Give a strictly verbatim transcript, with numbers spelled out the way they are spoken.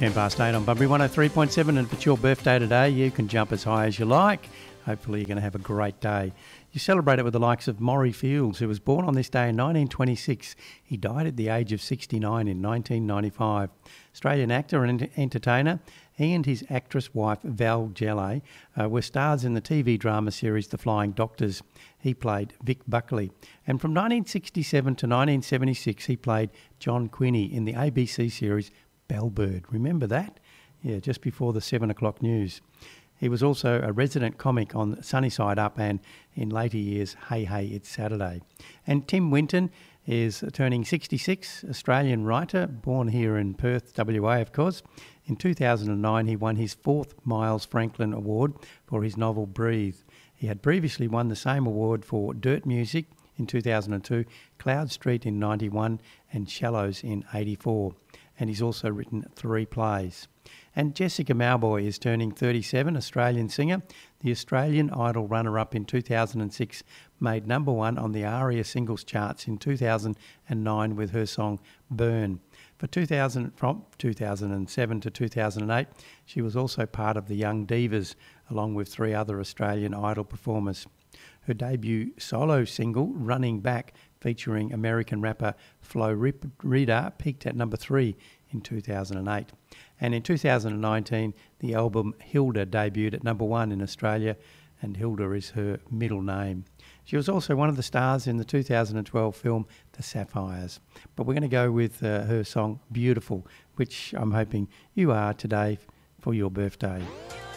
ten past eight on Bunbury one oh three point seven, and if it's your birthday today, you can jump as high as you like. Hopefully you're going to have a great day. You celebrate it with the likes of Maury Fields, who was born on this day in nineteen twenty-six. He died at the age of sixty-nine in nineteen ninety-five. Australian actor and entertainer, he and his actress wife Val Gele uh, were stars in the T V drama series The Flying Doctors. He played Vic Buckley. And from nineteen sixty-seven to nineteen seventy-six, he played John Quinney in the A B C series Bellbird. Remember that? Yeah, just before the seven o'clock news. He was also a resident comic on Sunny Side Up and in later years, Hey Hey It's Saturday. And Tim Winton is turning sixty-six, Australian writer, born here in Perth, W A of course. In two thousand nine, he won his fourth Miles Franklin Award for his novel Breathe. He had previously won the same award for Dirt Music in two thousand two, Cloud Street in ninety-one and Shallows in eighty-four. And he's also written three plays. And Jessica Mauboy is turning thirty-seven, Australian singer. The Australian Idol runner-up in two thousand six made number one on the ARIA singles charts in two thousand nine with her song Burn. For two thousand, from two thousand seven to two thousand eight, she was also part of the Young Divas, along with three other Australian Idol performers. Her debut solo single, Running Back, featuring American rapper Flo Rida, peaked at number three in two thousand eight. And in two thousand nineteen, the album Hilda debuted at number one in Australia, and Hilda is her middle name. She was also one of the stars in the two thousand twelve film The Sapphires. But we're going to go with uh, her song Beautiful, which I'm hoping you are today for your birthday.